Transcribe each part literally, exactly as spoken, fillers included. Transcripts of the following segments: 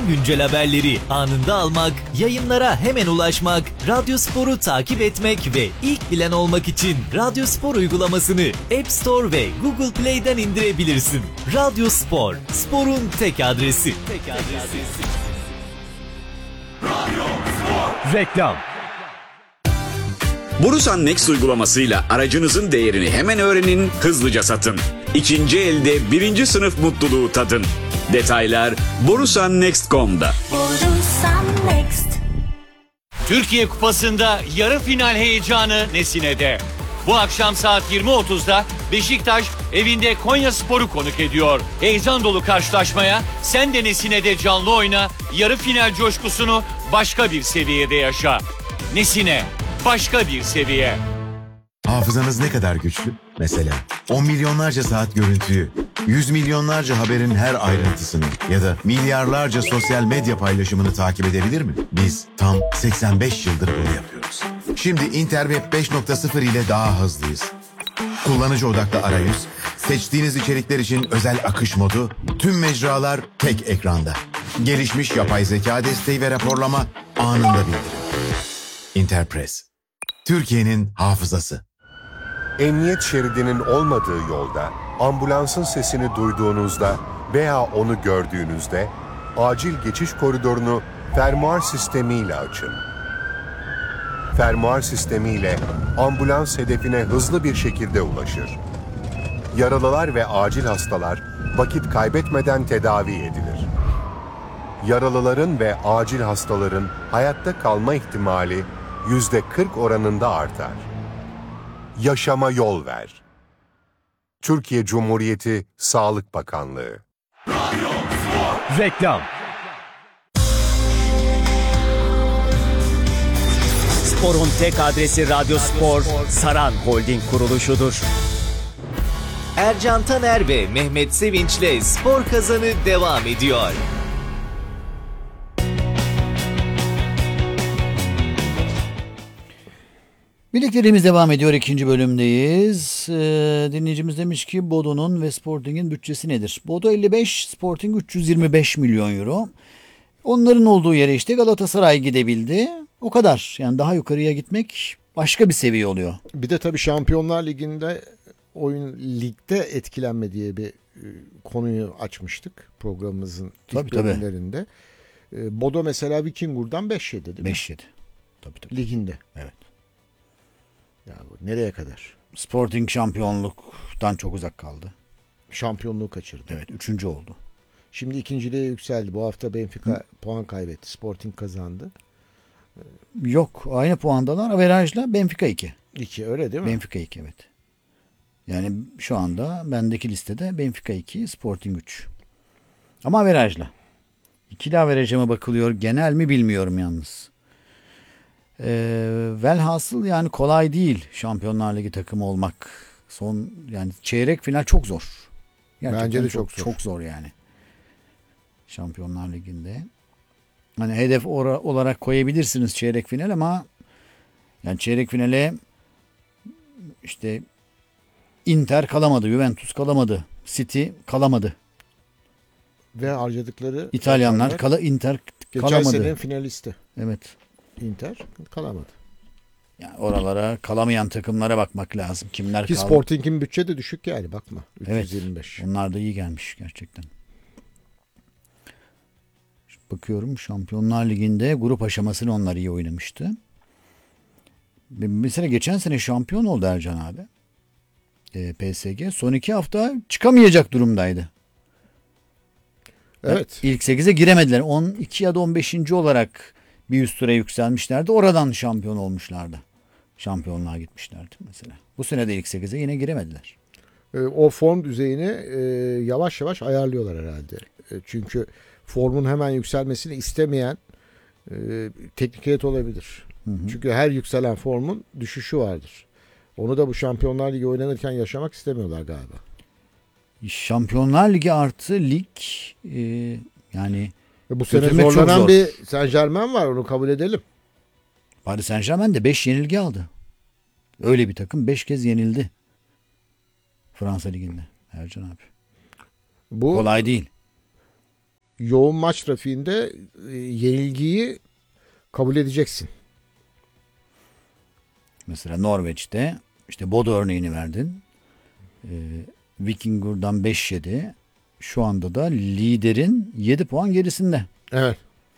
güncel haberleri anında almak, yayınlara hemen ulaşmak, Radyospor'u takip etmek ve ilk bilen olmak için Radyospor uygulamasını App Store ve Google Play'den indirebilirsin. Radyospor, sporun tek adresi. Tek adresi. Radyospor. Reklam. Borusan Next uygulamasıyla aracınızın değerini hemen öğrenin, hızlıca satın. İkinci elde birinci sınıf mutluluğu tadın. Detaylar borusan next nokta com'da. Borusan Next. Türkiye Kupası'nda yarı final heyecanı Nesine'de. Bu akşam saat yirmi otuzda Beşiktaş evinde Konyaspor'u konuk ediyor. Heyecan dolu karşılaşmaya sen de Nesine'de canlı oyna, yarı final coşkusunu başka bir seviyede yaşa. Nesine, başka bir seviye. Hafızanız ne kadar güçlü? Mesela on milyonlarca saat görüntüyü, yüz milyonlarca haberin her ayrıntısını ya da milyarlarca sosyal medya paylaşımını takip edebilir mi? Biz tam seksen beş yıldır bunu yapıyoruz. Şimdi Interweb beş nokta sıfır ile daha hızlıyız. Kullanıcı odaklı arayüz, seçtiğiniz içerikler için özel akış modu, tüm mecralar tek ekranda. Gelişmiş yapay zeka desteği ve raporlama anında bildirim. Interpress, Türkiye'nin hafızası. Emniyet şeridinin olmadığı yolda, ambulansın sesini duyduğunuzda veya onu gördüğünüzde acil geçiş koridorunu fermuar sistemiyle açın. Fermuar sistemiyle ambulans hedefine hızlı bir şekilde ulaşır. Yaralılar ve acil hastalar vakit kaybetmeden tedavi edilir. Yaralıların ve acil hastaların hayatta kalma ihtimali yüzde kırk oranında artar. Yaşama yol ver. Türkiye Cumhuriyeti Sağlık Bakanlığı. Reklam. Sporun tek adresi Radyospor, Saran Holding kuruluşudur. Ercan Taner ve Mehmet Sevinç'le Spor Kazanı devam ediyor. Birlikteliğimiz devam ediyor. İkinci bölümdeyiz. Ee, dinleyicimiz demiş ki Bodo'nun ve Sporting'in bütçesi nedir? Bodo elli beş, Sporting üç yüz yirmi beş milyon euro. Onların olduğu yere işte Galatasaray gidebildi. O kadar. Yani daha yukarıya gitmek başka bir seviye oluyor. Bir de tabii Şampiyonlar Ligi'nde oyun ligde etkilenme diye bir konuyu açmıştık programımızın tabii, ilk bölümlerinde. Tabii. Bodo mesela Vikingur'dan beş yedi değil mi? beş yedi. Tabii tabii. Liginde. Evet. Ya bu nereye kadar? Sporting şampiyonluktan çok uzak kaldı. Şampiyonluğu kaçırdı. Evet, üçüncü oldu. Şimdi ikinciliğe yükseldi. Bu hafta Benfica Hı. puan kaybetti. Sporting kazandı. Yok, aynı puandalar. Averajla Benfica iki. iki öyle değil mi? Benfica iki evet. Yani şu anda bendeki listede Benfica iki, Sporting üç. Ama averajla. İkili averaja mı bakılıyor, genel mi bilmiyorum yalnız. Ee, velhasıl yani kolay değil Şampiyonlar Ligi takımı olmak. Son yani çeyrek final çok zor. Gerçekten bence de çok, çok zor. Çok zor yani. Şampiyonlar Ligi'nde. Hani hedef ora, olarak koyabilirsiniz çeyrek final ama yani çeyrek finale işte Inter kalamadı, Juventus kalamadı, City kalamadı. Ve harcadıkları İtalyanlar kala Inter geçen kalamadı. Geçen senenin finalisti. Evet. Inter kalamadı. Yani oralara kalamayan takımlara bakmak lazım. Kimler Ki kaldı? Sporting'in bütçe de düşük yani bakma. üç yüz yirmi beş. Evet. Onlar da iyi gelmiş gerçekten. Bakıyorum Şampiyonlar Ligi'nde grup aşamasını onlar iyi oynamıştı. Mesela geçen sene şampiyon oldu Ercan abi. E, P S G son iki hafta çıkamayacak durumdaydı. Evet. İlk sekize giremediler. on iki ya da on beşinci olarak bir üst tura yükselmişlerdi. Oradan şampiyon olmuşlardı. Şampiyonluğa gitmişlerdi mesela. Bu sene de ilk sekize yine giremediler. E, o form düzeyini e, yavaş yavaş ayarlıyorlar herhalde. E, çünkü formun hemen yükselmesini istemeyen e, teknik heyet olabilir. Hı hı. Çünkü her yükselen formun düşüşü vardır. Onu da bu Şampiyonlar Ligi oynanırken yaşamak istemiyorlar galiba. Şampiyonlar Ligi artı lig e, yani e bu sene zorlanan zor. Bir Saint Germain var, onu kabul edelim. Paris Saint Germain de beş yenilgi aldı. Öyle bir takım beş kez yenildi. Fransa Ligi'nde Ercan abi. Bu kolay değil. yoğun maç trafiğinde e, yenilgiyi kabul edeceksin. Mesela Norveç'te işte Bodo örneğini verdin. Ee, Vikingur'dan beş yedi. Şu anda da liderin yedi puan gerisinde. Evet.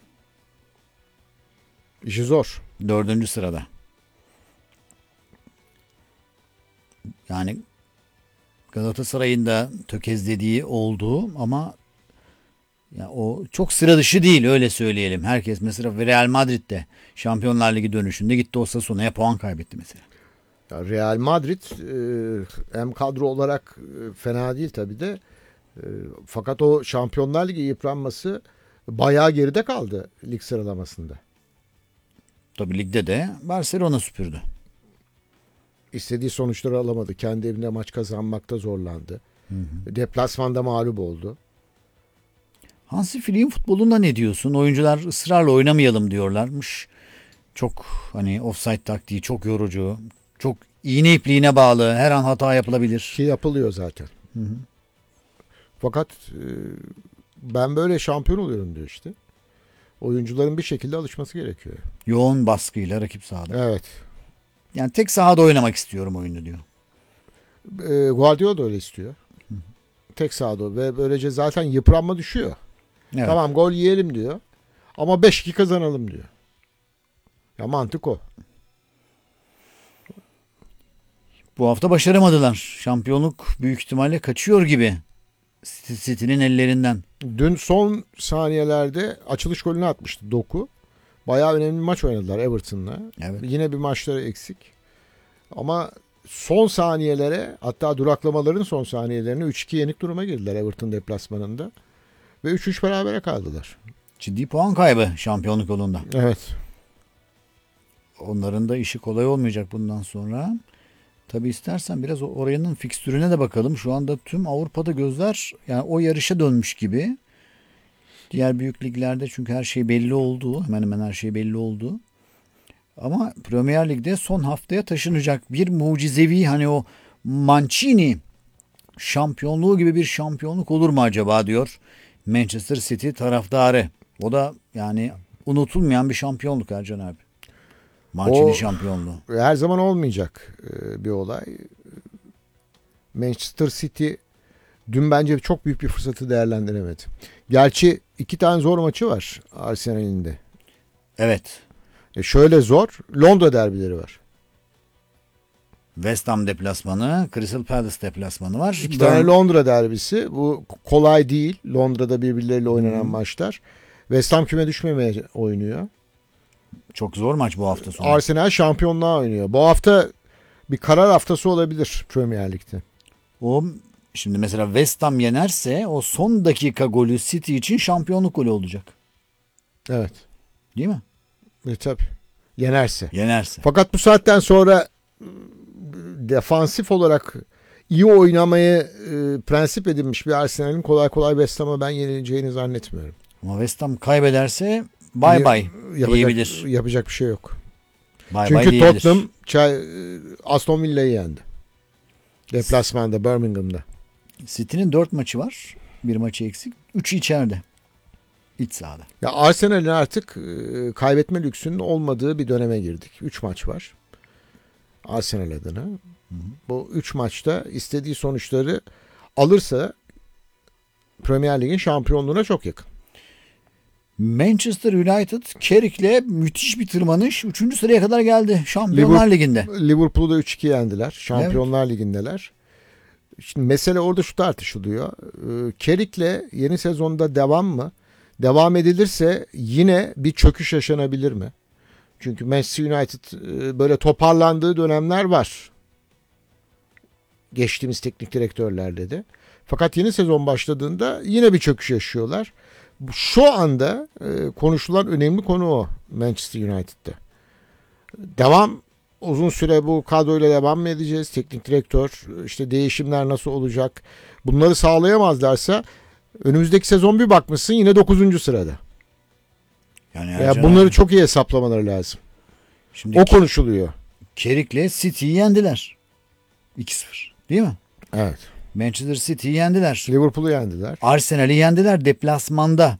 İşi zor. Dördüncü sırada. Yani Galatasaray'ın da tökezlediği oldu ama ya o çok sıra dışı değil, öyle söyleyelim. Herkes mesela Real Madrid'de Şampiyonlar Ligi dönüşünde gitti Osasuna'ya puan kaybetti mesela. Ya Real Madrid e, hem kadro olarak e, fena değil tabii de e, fakat o Şampiyonlar Ligi yıpranması bayağı geride kaldı lig sıralamasında. Tabii ligde de Barcelona süpürdü. İstediği sonuçları alamadı. Kendi evinde maç kazanmakta zorlandı. Hı hı. Deplasmanda mağlup oldu. Hansi Flick'in futbolunda ne diyorsun? Oyuncular ısrarla oynamayalım diyorlarmış. Çok hani offside taktiği çok yorucu. Çok iğne ipliğine bağlı. Her an hata yapılabilir. Ki yapılıyor zaten. Hı hı. Fakat e, ben böyle şampiyon oluyorum diyor işte. Oyuncuların bir şekilde alışması gerekiyor. Yoğun baskıyla rakip sahada. Evet. Yani tek sahada oynamak istiyorum oyunu diyor. E, Guardiola da öyle istiyor. Hı. Tek sahada ve böylece zaten yıpranma düşüyor. Evet. Tamam gol yiyelim diyor. Ama beş iki kazanalım diyor. Ya mantık o. Bu hafta başaramadılar. Şampiyonluk büyük ihtimalle kaçıyor gibi. City'nin ellerinden. Dün son saniyelerde açılış golünü atmıştı Doku. Bayağı önemli bir maç oynadılar Everton'la. Evet. Yine bir maçları eksik. Ama son saniyelere, hatta duraklamaların son saniyelerine üç iki yenik duruma girdiler Everton deplasmanında. Ve üç üç berabere kaldılar. Ciddi puan kaybı şampiyonluk yolunda. Evet. Onların da işi kolay olmayacak bundan sonra. Tabii istersen biraz oranın fikstürüne de bakalım. Şu anda tüm Avrupa'da gözler yani o yarışa dönmüş gibi. Diğer büyük liglerde çünkü her şey belli oldu. Hemen hemen her şey belli oldu. Ama Premier Lig'de son haftaya taşınacak bir mucizevi hani o Mancini şampiyonluğu gibi bir şampiyonluk olur mu acaba diyor Manchester City taraftarı. O da yani unutulmayan bir şampiyonluk Ercan abi. Mancini O şampiyonluğu. her zaman olmayacak bir olay. Manchester City dün bence çok büyük bir fırsatı değerlendiremedi. Gerçi iki tane zor maçı var Arsenal'in de. Evet. E şöyle zor. Londra derbileri var. West Ham deplasmanı, Crystal Palace deplasmanı var. İki tane Londra derbisi. Bu kolay değil. Londra'da birbirleriyle oynanan Hmm. maçlar. West Ham küme düşmemeye oynuyor. Çok zor maç bu hafta sonu. Arsenal şampiyonluğa oynuyor. Bu hafta bir karar haftası olabilir Premier Lig'de. O şimdi mesela West Ham yenerse o son dakika golü City için şampiyonluk golü olacak. Evet. Değil mi? E tabii. Yenerse. Yenerse. Fakat bu saatten sonra defansif olarak iyi oynamayı e, prensip edinmiş bir Arsenal'in kolay kolay West Ham'a ben yenileceğini zannetmiyorum. Ama West Ham kaybederse bay bay Yapacak, diyebilir. yapacak bir şey yok. Bay bay Çünkü diyebilir. Tottenham çay, Aston Villa'yı yendi. Deplasmanda Birmingham'da. City'nin dört maçı var. Bir maçı eksik. Üçü içeride. İç sahada. Ya Arsenal'in artık e, kaybetme lüksünün olmadığı bir döneme girdik. Üç maç var. Arsenal adına. Hı hı. Bu üç maçta istediği sonuçları alırsa Premier Lig'in şampiyonluğuna çok yakın. Manchester United Carrick'le müthiş bir tırmanış. Üçüncü sıraya kadar geldi Şampiyonlar Liverpool, Ligi'nde. Liverpool'u da üç iki yendiler. Şampiyonlar evet. Ligi'ndeler. Şimdi mesele orada şu tartışılıyor. Ee, Carrick'le yeni sezonda devam mı? Devam edilirse yine bir çöküş yaşanabilir mi? Çünkü Manchester United e, böyle toparlandığı dönemler var. Geçtiğimiz teknik direktörlerle de. Fakat yeni sezon başladığında yine bir çöküş yaşıyorlar. Şu anda e, konuşulan önemli konu o Manchester United'da. Devam, uzun süre bu kadroyla devam mı edeceğiz? Teknik direktör, işte değişimler nasıl olacak? Bunları sağlayamazlarsa önümüzdeki sezon bir bakmışsın yine dokuzuncu sırada. Yani ya bunları abi, çok iyi hesaplamaları lazım. Şimdi o konuşuluyor. Carrick'le City'yi yendiler. iki sıfır değil mi? Evet. Manchester City'yi yendiler. Liverpool'u yendiler. Arsenal'i yendiler deplasmanda.